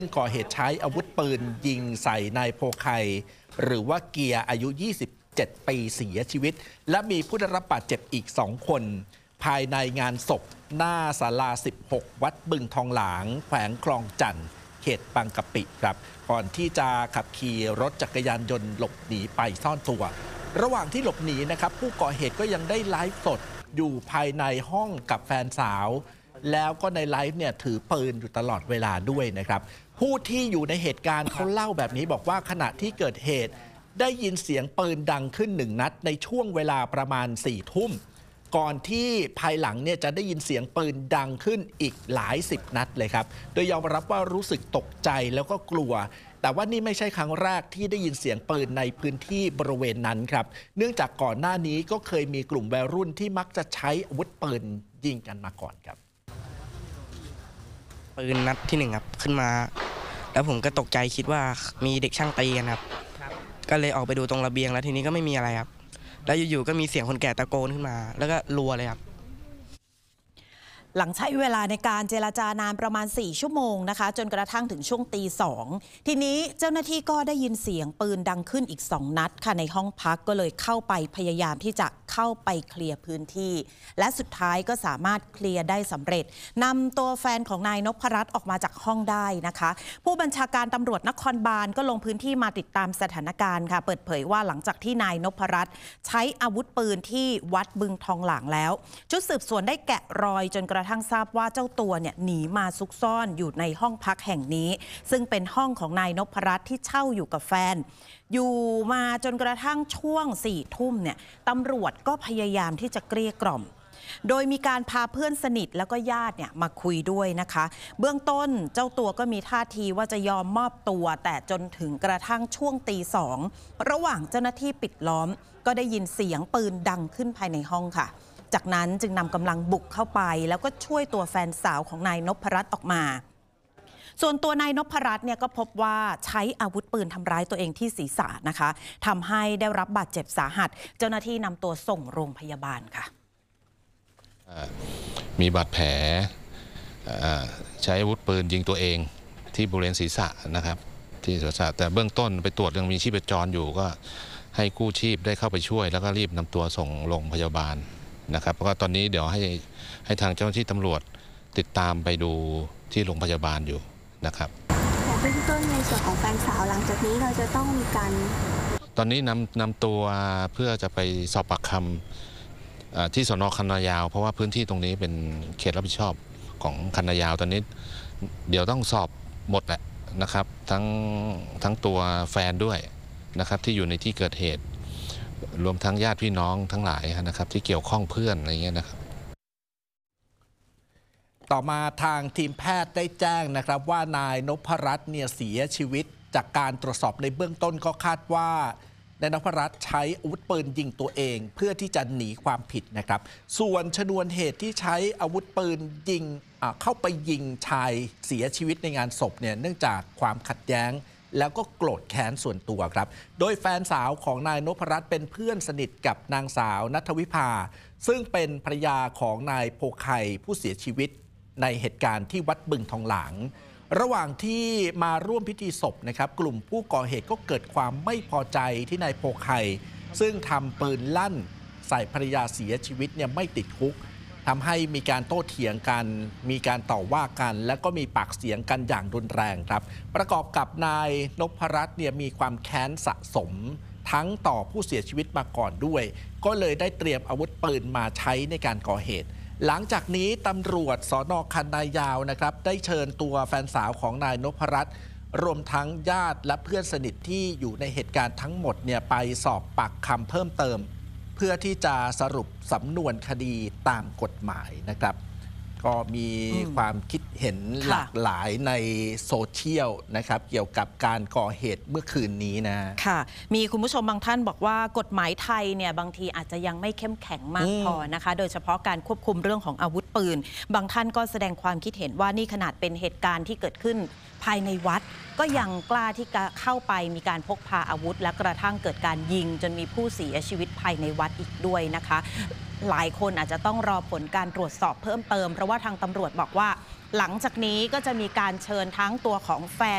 ก่อเหตุใช้อาวุธปืนยิงใส่นายโพไคหรือว่าเกียร์อายุ 27 ปีเสียชีวิตและมีผู้ได้รับบาดเจ็บอีก 2 คนภายในงานศพหน้าศาลา 16 วัดบึงทองหลางแขวงคลองจันทน์เขตบางกะปิครับก่อนที่จะขับขี่รถจักรยานยนต์หลบหนีไปซ่อนตัวระหว่างที่หลบหนีนะครับผู้ก่อเหตุก็ยังได้ไลฟ์สดอยู่ภายในห้องกับแฟนสาวแล้วก็ในไลฟ์เนี่ยถือปืนอยู่ตลอดเวลาด้วยนะครับผู้ที่อยู่ในเหตุการณ์เขาเล่าแบบนี้บอกว่าขณะที่เกิดเหตุได้ยินเสียงปืนดังขึ้น1 นัดในช่วงเวลาประมาณ4 ทุ่มก่อนที่ภายหลังเนี่ยจะได้ยินเสียงปืนดังขึ้นอีกหลาย10 นัดเลยครับโดยยอมรับว่ารู้สึกตกใจแล้วก็กลัวแต่ว่านี่ไม่ใช่ครั้งแรกที่ได้ยินเสียงปืนในพื้นที่บริเวณนั้นครับเนื่องจากก่อนหน้านี้ก็เคยมีกลุ่มวัยรุ่นที่มักจะใช้อาวุธปืนยิงกันมาก่อนครับปืนนัดที่1ครับขึ้นมาแล้วผมก็ตกใจคิดว่ามีเด็กช่างตีกันครับก็เลยออกไปดูตรงระเบียงแล้วทีนี้ก็ไม่มีอะไรครับแล้วอยู่ๆก็มีเสียงคนแก่ตะโกนขึ้นมาแล้วก็รัวเลยครับหลังใช้เวลาในการเจรจานานประมาณ4 ชั่วโมงนะคะจนกระทั่งถึงช่วงตี 2ทีนี้เจ้าหน้าที่ก็ได้ยินเสียงปืนดังขึ้นอีก2 นัดค่ะในห้องพักก็เลยเข้าไปพยายามที่จะเข้าไปเคลียร์พื้นที่และสุดท้ายก็สามารถเคลียร์ได้สำเร็จนำตัวแฟนของนายนพรัตน์ออกมาจากห้องได้นะคะผู้บัญชาการตำรวจนครบาลก็ลงพื้นที่มาติดตามสถานการณ์ค่ะเปิดเผยว่าหลังจากที่นายนพรัตน์ใช้อาวุธปืนที่วัดบึงทองหลางแล้วชุดสืบสวนได้แกะรอยจนกระทั่งทราบว่าเจ้าตัวเนี่ยหนีมาซุกซ่อนอยู่ในห้องพักแห่งนี้ซึ่งเป็นห้องของนายนพรัตน์ที่เช่าอยู่กับแฟนอยู่มาจนกระทั่งช่วง4 ทุ่มเนี่ยตำรวจก็พยายามที่จะเกลี้ยกล่อมโดยมีการพาเพื่อนสนิทแล้วก็ญาติเนี่ยมาคุยด้วยนะคะเบื้องต้นเจ้าตัวก็มีท่าทีว่าจะยอมมอบตัวแต่จนถึงกระทั่งช่วงตี 2ระหว่างเจ้าหน้าที่ปิดล้อมก็ได้ยินเสียงปืนดังขึ้นภายในห้องค่ะจากนั้นจึงนำกำลังบุกเข้าไปแล้วก็ช่วยตัวแฟนสาวของนายนพรัตน์ออกมาส่วนตัวนายนพรัตน์เนี่ยก็พบว่าใช้อาวุธปืนทำร้ายตัวเองที่ศีรษะนะคะทำให้ได้รับบาดเจ็บสาหัสเจ้าหน้าที่นำตัวส่งโรงพยาบาลค่ะมีบาดแผลใช้อาวุธปืนยิงตัวเองที่บริเวณศีรษะนะครับที่ศีรษะแต่เบื้องต้นไปตรวจยังมีชีพจรอยู่ก็ให้กู้ชีพได้เข้าไปช่วยแล้วก็รีบนำตัวส่งโรงพยาบาลนะครับแล้วก็ตอนนี้เดี๋ยวให้ทางเจ้าหน้าที่ตำรวจติดตามไปดูที่โรงพยาบาลอยู่นะครับแต่เบื้องต้นในส่วนของแฟนสาวหลังจากนี้เราจะต้องมีการตอนนี้นำตัวเพื่อจะไปสอบปากคำที่สน.คันนายาวเพราะว่าพื้นที่ตรงนี้เป็นเขตรับผิดชอบของคันนายาวตอนนี้เดี๋ยวต้องสอบหมดแหละนะครับทั้งตัวแฟนด้วยนะครับที่อยู่ในที่เกิดเหตุรวมทั้งญาติพี่น้องทั้งหลายนะครับที่เกี่ยวข้องเพื่อนอะไรเงี้ยนะครับต่อมาทางทีมแพทย์ได้แจ้งนะครับว่านายนพรัตน์เนี่ยเสียชีวิตจากการตรวจสอบในเบื้องต้นก็คาดว่านายนพรัตน์ใช้อาวุธปืนยิงตัวเองเพื่อที่จะหนีความผิดนะครับส่วนชนวนเหตุที่ใช้อาวุธปืนยิงเข้าไปยิงชายเสียชีวิตในงานศพเนี่ยเนื่องจากความขัดแย้งแล้วก็โกรธแค้นส่วนตัวครับโดยแฟนสาวของนายนพรัตน์เป็นเพื่อนสนิทกับนางสาวณัฐวิภาซึ่งเป็นภรรยาของนายโพไคผู้เสียชีวิตในเหตุการณ์ที่วัดบึงทองหลางระหว่างที่มาร่วมพิธีศพนะครับกลุ่มผู้ก่อเหตุก็เกิดความไม่พอใจที่นายโพไคซึ่งทำปืนลั่นใส่ภรรยาเสียชีวิตเนี่ยไม่ติดคุกทำให้มีการโต้เถียงกันมีการต่อว่ากันและก็มีปากเสียงกันอย่างรุนแรงครับประกอบกับนายนพรัตน์เนี่ยมีความแค้นสะสมทั้งต่อผู้เสียชีวิตมาก่อนด้วยก็เลยได้เตรียมอาวุธปืนมาใช้ในการก่อเหตุหลังจากนี้ตำรวจสน.คันนายาวนะครับได้เชิญตัวแฟนสาวของนายนพรัตน์รวมทั้งญาติและเพื่อนสนิทที่อยู่ในเหตุการณ์ทั้งหมดเนี่ยไปสอบปากคำเพิ่มเติมเพื่อที่จะสรุปสำนวนคดีตามกฎหมายนะครับก็มีความคิดเห็นหลากหลายในโซเชียลนะครับเกี่ยวกับการก่อเหตุเมื่อคืนนี้นะค่ะมีคุณผู้ชมบางท่านบอกว่ากฎหมายไทยเนี่ยบางทีอาจจะยังไม่เข้มแข็งมากพอนะคะโดยเฉพาะการควบคุมเรื่องของอาวุธปืนบางท่านก็แสดงความคิดเห็นว่านี่ขนาดเป็นเหตุการณ์ที่เกิดขึ้นภายในวัดก็ยังกล้าที่จะเข้าไปมีการพกพาอาวุธและกระทั่งเกิดการยิงจนมีผู้เสียชีวิตภายในวัดอีกด้วยนะคะหลายคนอาจจะต้องรอผลการตรวจสอบเพิ่มเติมเพราะว่าทางตำรวจบอกว่าหลังจากนี้ก็จะมีการเชิญทั้งตัวของแฟน